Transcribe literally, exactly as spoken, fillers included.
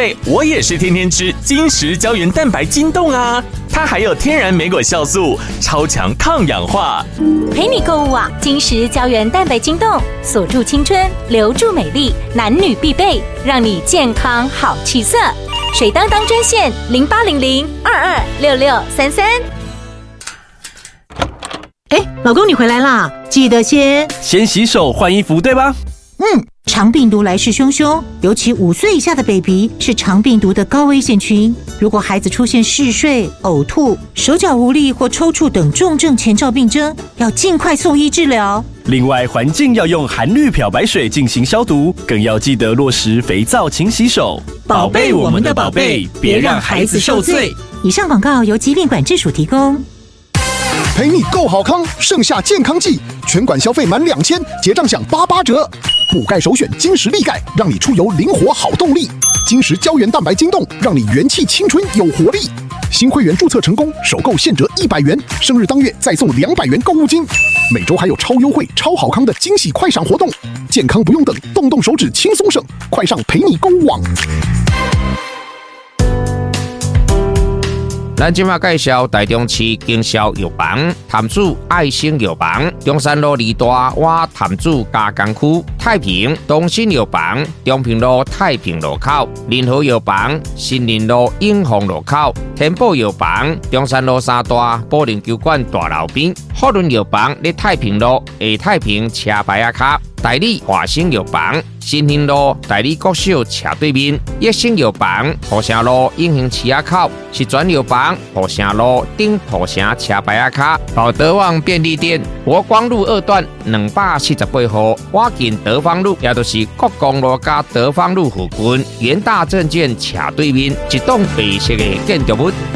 为我也是天天吃金石胶原蛋白筋冻啊，它还有天然莓果酵素，超强抗氧化。 陪你购物网，金石胶原蛋白筋冻，锁住青春，留住美丽，男女必备，让你健康好气色。水当当专线零八零零二二六六三三。 哎，老公你回来啦，记得先先洗手换衣服，对吧？ 嗯，肠病毒来势汹汹，尤其五岁以下的 baby 是肠病毒的高危险群。如果孩子出现嗜睡、呕吐、手脚无力或抽搐等重症前兆病征，要尽快送医治疗。 另外，环境要用含氯漂白水进行消毒，更要记得落实肥皂勤洗手， 宝贝我们的宝贝，别让孩子受罪。以上广告由疾病管制署提供。 陪你够好康，盛夏健康季，全馆消费满两千，结账享八八折。补钙首选金石力钙，让你出游灵活好动力。金石胶原蛋白筋冻，让你元气青春有活力。新会员注册成功，首购现折一百元，生日当月再送两百元购物金。每周还有超优惠、超好康的惊喜快闪活动，健康不用等，动动手指轻松省，快上陪你购物网。 咱今麦介绍台中市经销药房潭子爱心药房，中山路二大洼潭子加工区，太平东新药房，中平路太平路口，联合药房新林路永丰路口，天宝药房中山路三大保龄球馆大楼边，福伦药房在太平路下太平车牌仔卡，代理华兴药房新兴路代理国小斜对面，益生药房浦城路永兴市仔口，是转药房浦城路顶浦城车牌仔卡，宝德旺便利店国光路二段两百四十八号，我近德芳路，也就是国光路加德芳路附近，元大证券斜对面，一栋白色的建筑物，